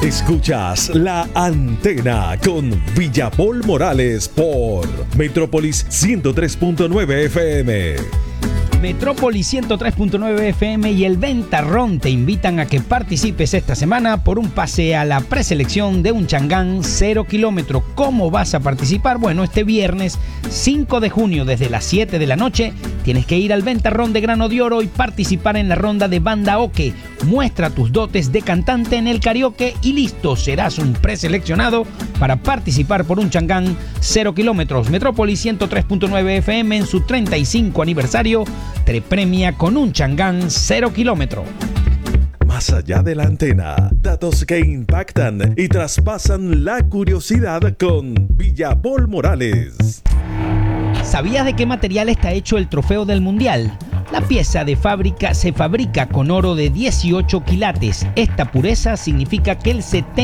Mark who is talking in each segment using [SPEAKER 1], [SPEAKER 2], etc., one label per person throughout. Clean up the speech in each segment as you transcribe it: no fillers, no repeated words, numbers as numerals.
[SPEAKER 1] Escuchas La Antena con Villapol Morales por Metrópolis 103.9 FM.
[SPEAKER 2] Metrópolis 103.9 FM y el Ventarrón te invitan a que participes esta semana por un pase a la preselección de un Changán 0 kilómetro. ¿Cómo vas a participar? Bueno, este viernes 5 de junio desde las 7 de la noche tienes que ir al Ventarrón de Grano de Oro y participar en la ronda de Banda Oque. Muestra tus dotes de cantante en el karaoke y listo, serás un preseleccionado para participar por un Changán 0 kilómetros. Metrópolis 103.9 FM en su 35 aniversario te premia con un Changán 0 kilómetro.
[SPEAKER 1] Más allá de la antena, datos que impactan y traspasan la curiosidad con Villapol Morales.
[SPEAKER 2] ¿Sabías de qué material está hecho el trofeo del Mundial? La pieza de fábrica se fabrica con oro de 18 quilates. Esta pureza significa que el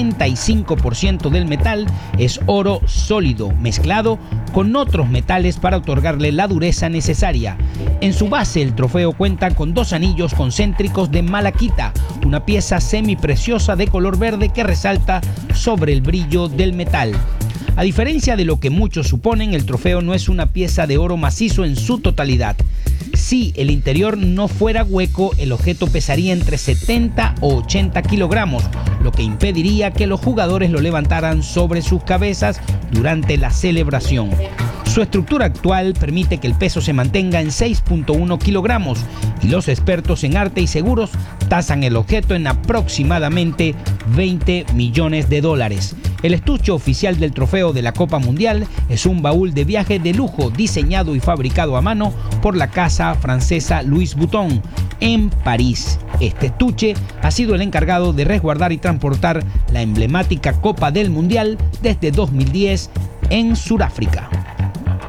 [SPEAKER 2] 75% del metal es oro sólido, mezclado con otros metales para otorgarle la dureza necesaria. En su base, el trofeo cuenta con 2 anillos concéntricos de malaquita, una pieza semipreciosa de color verde que resalta sobre el brillo del metal. A diferencia de lo que muchos suponen, el trofeo no es una pieza de oro macizo en su totalidad. Si el interior no fuera hueco, el objeto pesaría entre 70 o 80 kilogramos, lo que impediría que los jugadores lo levantaran sobre sus cabezas durante la celebración. Su estructura actual permite que el peso se mantenga en 6.1 kilogramos y los expertos en arte y seguros tasan el objeto en aproximadamente $20 millones. El estuche oficial del trofeo de la Copa Mundial es un baúl de viaje de lujo diseñado y fabricado a mano por la casa francesa Louis Vuitton en París. Este estuche ha sido el encargado de resguardar y transportar la emblemática Copa del Mundial desde 2010 en Sudáfrica.